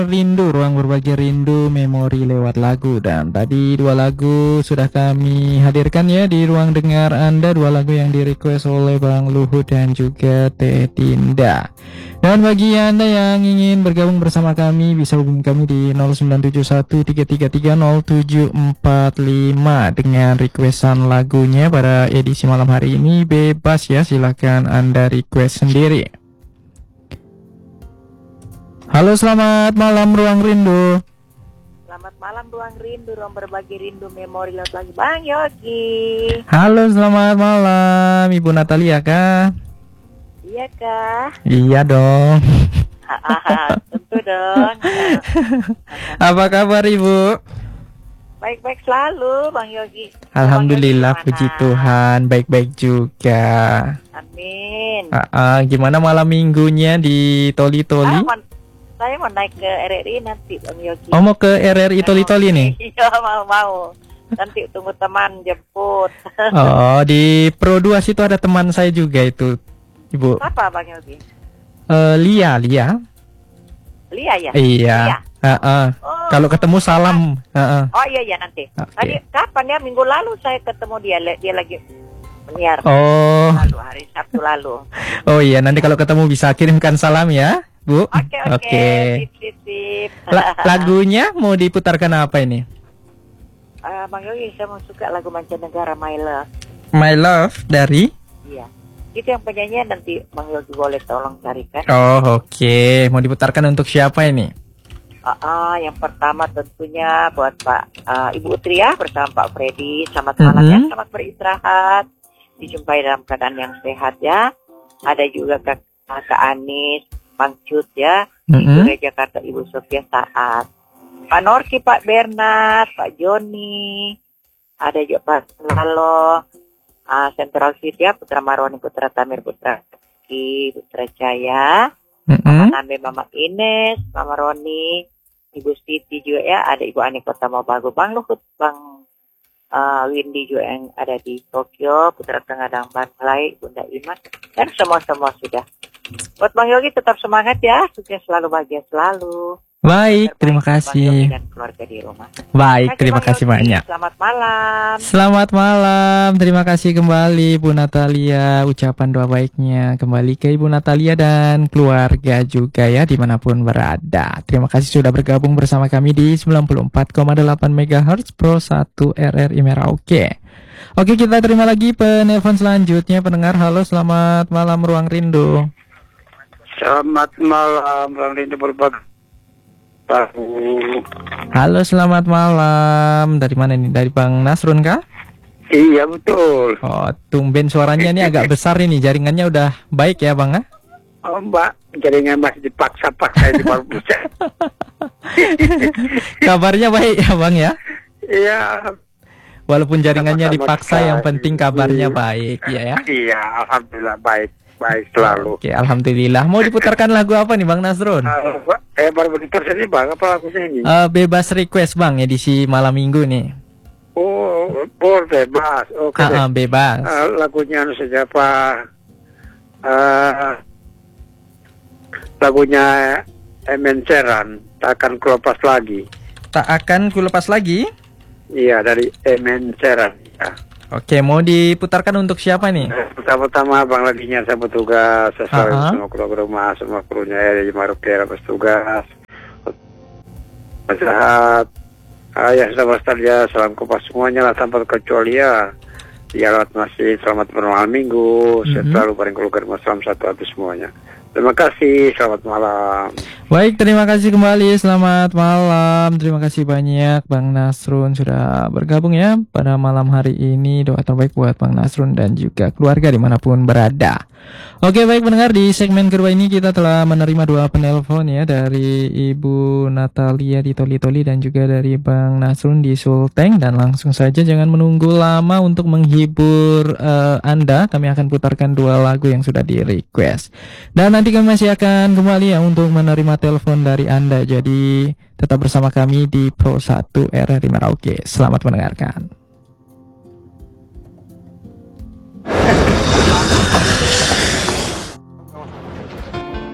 Rindu, ruang berbagi rindu, memori lewat lagu. Dan tadi dua lagu sudah kami hadirkan ya di ruang dengar Anda. Dua lagu yang direquest oleh Bang Luhut dan juga Teh Tinda. Dan bagi Anda yang ingin bergabung bersama kami, bisa hubungi kami di 097133300745 dengan requestan lagunya pada edisi malam hari ini. Bebas ya, silahkan Anda request sendiri. Halo, selamat malam Ruang Rindu. Selamat malam Ruang Rindu, ruang berbagi rindu, memori lewat lagi Bang Yogi. Halo, selamat malam Ibu Natalia kah? Iya kah? Iya dong. Tentu dong. Apa kabar Ibu? Baik-baik selalu Bang Yogi. Alhamdulillah, Bang Yogi, puji Tuhan, baik-baik juga. Amin. Gimana malam minggunya di Toli-Toli? Saya mau naik ke RRI nanti Bang Yogi. Oh, mau ke RRI Toli-Toli nih? Iya, mau. Nanti tunggu teman jemput. Oh, di Pro 2 situ ada teman saya juga itu, Ibu. Apa Bang Yogi? Lia. Lia ya? Iya. Lia. Oh, kalau ketemu salam. Oh iya nanti. Okay. Tadi kapan ya? Minggu lalu saya ketemu dia lagi menyiar. Oh. Hari Sabtu lalu. Oh iya, nanti kalau ketemu bisa kirimkan salam ya, Bu. Oke. Sip. Lagunya mau diputarkan apa ini? Bang Yogi, saya mau suka lagu mancanegara My Love. My Love dari? Iya. Itu yang penyanyian nanti Bang Yogi boleh tolong carikan. Oh, oke. Mau diputarkan untuk siapa ini? Yang pertama tentunya buat Pak Ibu Utri ya, bersama Pak Freddy. Selamat malam ya, selamat beristirahat. Dijumpai dalam keadaan yang sehat ya. Ada juga Kak Anis, Bang Cut ya, di Gereja Jakarta Ibu Sofia Saat. Pak Norki, Pak Bernard, Pak Joni, ada juga Pak Lalo, Central City ya, Putra Marwani, Putra Tamir, Putra Ki, Putra Jaya, Mama Nambe, Mama Ines, Mama Roni, Ibu Siti juga ya, ada Ibu Ani Kota Mabago, Bang Luhut, Bang Windy juga yang ada di Tokyo, Putra Tengadang Banglai, Bunda Iman, dan semua sudah. Buat Bang Yogi tetap semangat ya, sukses selalu, bahagia selalu. Baik, terima kasih. Dan keluarga di rumah. Baik, terima kasih banyak. Selamat malam. Selamat malam, terima kasih kembali Bu Natalia. Ucapan doa baiknya kembali ke Ibu Natalia dan keluarga juga ya, dimanapun berada. Terima kasih sudah bergabung bersama kami di 94,8 MHz Pro 1 RRI Merauke. Oke, kita terima lagi penelpon selanjutnya pendengar. Halo, selamat malam Ruang Rindu. Selamat malam Ruang Rindu berbagi. Halo, selamat malam. Dari mana nih? Dari Bang Nasrun kah? Iya betul. Oh, tumben suaranya ini agak besar ini. Jaringannya udah baik ya Bang? Oh Mbak, jaringan masih dipaksa-paksa di baru bisa. Kabarnya baik ya Bang ya? Iya. Walaupun jaringannya Sama-sama dipaksa, sekali. yang penting kabarnya baik ya. Iya, alhamdulillah baik selalu. Oke, alhamdulillah. Mau diputarkan lagu apa nih Bang Nasrun? Baru begitu sini Bang, apa lagunya ini? Bebas request Bang, edisi malam minggu nih. Oh, bebas. Oke. Bebas. Lagunya saja apa? Lagunya Emenceran, tak akan kulepas lagi. Tak akan kulepas lagi? Iya, dari Emenceran. Ya. Oke, mau diputarkan untuk siapa nih? Pertama-tama Bang Ladinya saya bertugas sesuai semua kru rumah, semua krunya ya di Marukera bertugas. Sehat. Ya sahabat ya, salam kompas semuanya lah tanpa kecuali ya. Dialat masih selamat bermalam minggu. Sehat selalu bareng keluarga salam satu hati semuanya. Terima kasih, selamat malam. Baik, terima kasih kembali, selamat malam. Terima kasih banyak Bang Nasrun sudah bergabung ya pada malam hari ini. Doa terbaik buat Bang Nasrun dan juga keluarga dimanapun berada. Oke, baik pendengar, di segmen kedua ini kita telah menerima dua penelpon ya, dari Ibu Natalia di Toli-Toli dan juga dari Bang Nasrun di Sulteng. Dan langsung saja, jangan menunggu lama untuk menghibur Anda. Kami akan putarkan dua lagu yang sudah di request. Dan nanti kami masih akan kembali ya untuk menerima telepon dari Anda. Jadi tetap bersama kami di Pro 1 RRI Merauke. Selamat mendengarkan.